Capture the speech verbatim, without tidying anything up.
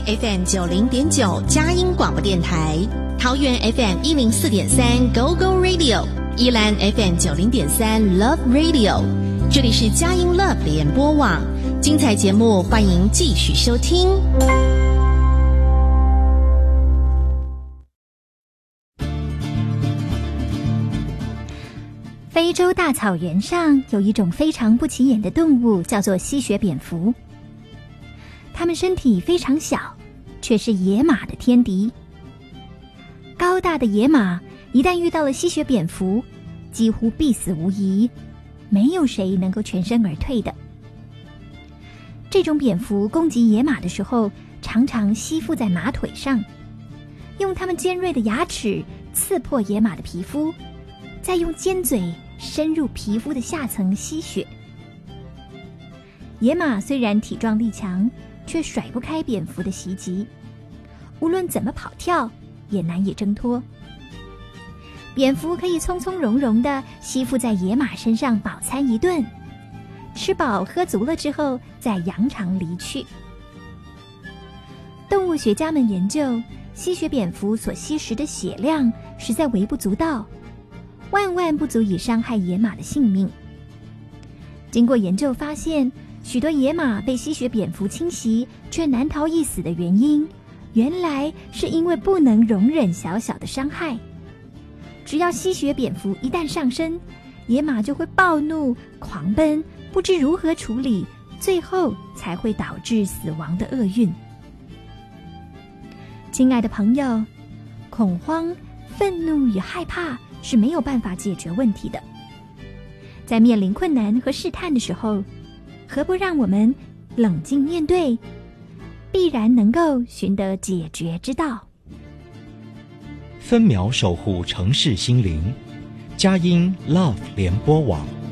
F M 九零点九佳音广播电台，桃园 F M 一零四点三 Go Go Radio， 宜兰 F M 九零点三 Love Radio， 这里是佳音 Love 联播网，精彩节目欢迎继续收听。 非洲大草原上有一种非常不起眼的动物，叫做吸血蝙蝠。它们身体非常小，却是野马的天敌。高大的野马一旦遇到了吸血蝙蝠，几乎必死无疑，没有谁能够全身而退的。这种蝙蝠攻击野马的时候，常常吸附在马腿上，用它们尖锐的牙齿刺破野马的皮肤，再用尖嘴深入皮肤的下层吸血。野马虽然体壮力强，却甩不开蝙蝠的袭击，无论怎么跑跳也难以挣脱。蝙蝠可以从从容容地吸附在野马身上饱餐一顿，吃饱喝足了之后再扬长离去。动物学家们研究，吸血蝙蝠所吸食的血量实在微不足道，万万不足以伤害野马的性命。经过研究发现，许多野马被吸血蝙蝠侵袭却难逃一死的原因，原来是因为不能容忍小小的伤害。只要吸血蝙蝠一旦上身，野马就会暴怒狂奔，不知如何处理，最后才会导致死亡的厄运。亲爱的朋友，恐慌、愤怒与害怕是没有办法解决问题的。在面临困难和试探的时候，何不让我们冷静面对，必然能够寻得解决之道。 分秒守护城市心灵，佳音 Love 联播网。